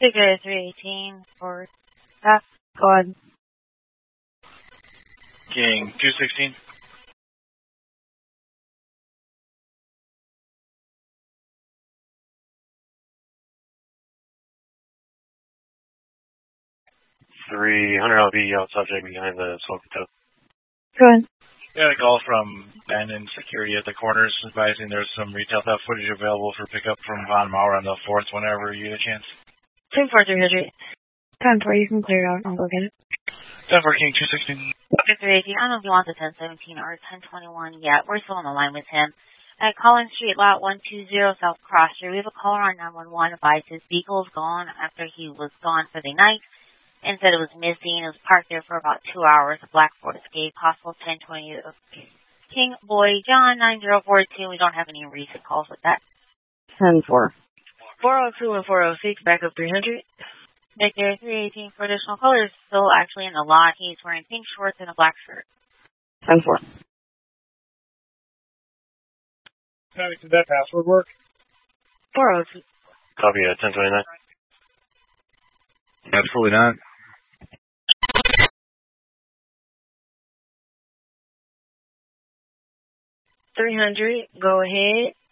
Figure 318 for that. Go ahead. King 216. $300 LB out subject behind the smoking tub. Go ahead. Got a call from Ben in security at the corners advising there's some retail theft footage available for pickup from Von Mauer on the 4th whenever you get a chance. 10-4, 300. 10-4, you can clear it out and go get it. 10-4, King 216. Okay, 318. I don't know if you want the 1017 or 1021 yet. We're still on the line with him. At Collins Street, lot 120, South Cross Street, we have a caller on 911 advised his vehicle is gone after he was gone for the night and said it was missing. It was parked there for about 2 hours. A black Ford Escape, possible 1020. King Boy John 9042. We don't have any recent calls with that. 10-4. 402 and 406, back up 300. Victor 318 for additional colors. Still actually in the lot. He's wearing pink shorts and a black shirt. 10-4. Did that password work? 402. Copy at 1029. Absolutely not. 300, go ahead.